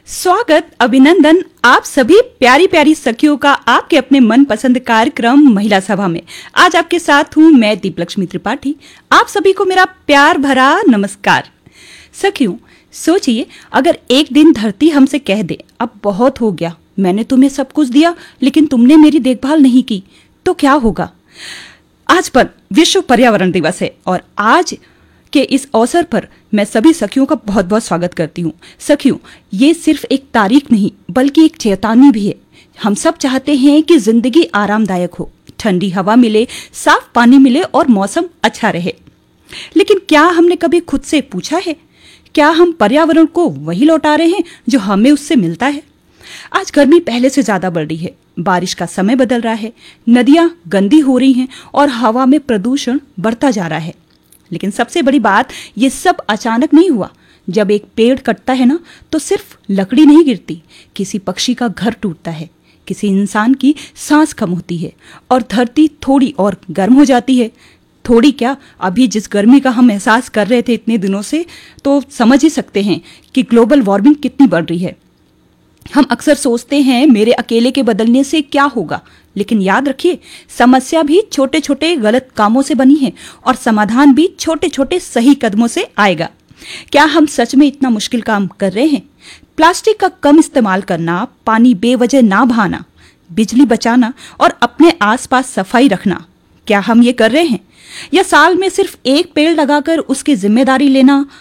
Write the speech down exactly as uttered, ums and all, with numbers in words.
स्वागत, अभिनंदन आप सभी प्यारी प्यारी सखियों का आपके अपने मनपसंद कार्यक्रम महिला सभा में। आज आपके साथ हूं मैं दीपलक्ष्मी त्रिपाठी। आप सभी को मेरा प्यार भरा नमस्कार। सखियों, सोचिए अगर एक दिन धरती हमसे कह दे अब बहुत हो गया, मैंने तुम्हें सब कुछ दिया लेकिन तुमने मेरी देखभाल नहीं की, तो क्या होगा। आज पर विश्व पर्यावरण दिवस है और आज के इस अवसर पर मैं सभी सखियों का बहुत बहुत स्वागत करती हूँ। सखियों, ये सिर्फ एक तारीख नहीं बल्कि एक चेतावनी भी है। हम सब चाहते हैं कि जिंदगी आरामदायक हो, ठंडी हवा मिले, साफ पानी मिले और मौसम अच्छा रहे। लेकिन क्या हमने कभी खुद से पूछा है, क्या हम पर्यावरण को वही लौटा रहे हैं जो हमें उससे मिलता है। आज गर्मी पहले से ज्यादा बढ़ रही है, बारिश का समय बदल रहा है, नदियां गंदी हो रही हैं और हवा में प्रदूषण बढ़ता जा रहा है। लेकिन सबसे बड़ी बात, ये सब अचानक नहीं हुआ। जब एक पेड़ कटता है ना, तो सिर्फ लकड़ी नहीं गिरती, किसी पक्षी का घर टूटता है, किसी इंसान की सांस कम होती है और धरती थोड़ी और गर्म हो जाती है। थोड़ी क्या, अभी जिस गर्मी का हम एहसास कर रहे थे इतने दिनों से, तो समझ ही सकते हैं कि ग्लोबल वार्मिंग कितनी बढ़ रही है। हम अक्सर सोचते हैं मेरे अकेले के बदलने से क्या होगा, लेकिन याद रखिए समस्या भी छोटे छोटे गलत कामों से बनी है और समाधान भी छोटे छोटे सही कदमों से आएगा। क्या हम सच में इतना मुश्किल काम कर रहे हैं? प्लास्टिक का कम इस्तेमाल करना, पानी बेवजह ना बहाना, बिजली बचाना और अपने आसपास सफाई रखना, क्या हम ये कर रहे हैं? या साल में सिर्फ एक पेड़ लगाकर उसकी जिम्मेदारी लेना